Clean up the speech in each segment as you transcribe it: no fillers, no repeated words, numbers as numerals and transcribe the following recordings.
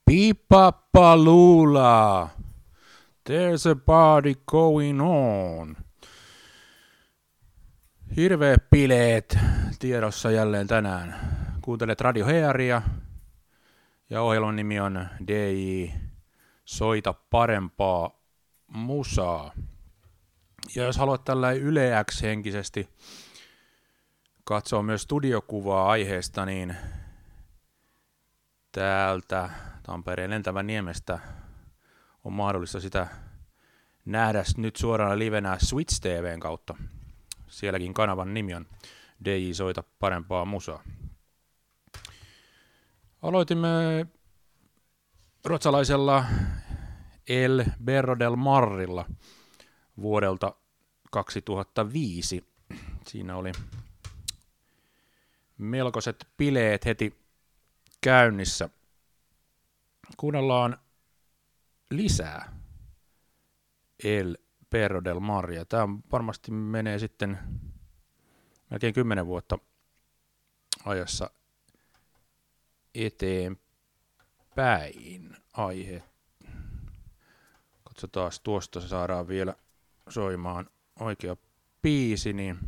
Pipapalula. There's a party going on. Hirveät bileet tiedossa jälleen tänään. Kuuntelet Radio Hearia ja ohjelman nimi on DJ Soita parempaa musaa. Ja jos haluat tällainen Yle X-henkisesti katsoa myös studiokuvaa aiheesta, niin täältä Tampereen lentävän niemestä on mahdollista sitä nähdä nyt suorana livenä Switch TVn kautta. Sielläkin kanavan nimi on DJ Soita parempaa musaa. Aloitimme ruotsalaisella El Berro del Marrilla vuodelta 2005. Siinä oli melkoiset bileet heti käynnissä. Kuunnellaan lisää El Berro del Marria. Tämä varmasti menee sitten melkein 10 vuotta ajassa eteenpäin aihe. Katsotaan, tuosta saadaan vielä soimaan oikea biisi, niin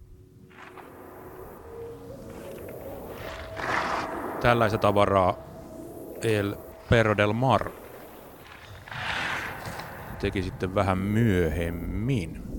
tällaista tavaraa El Berro del Mar teki sitten vähän myöhemmin.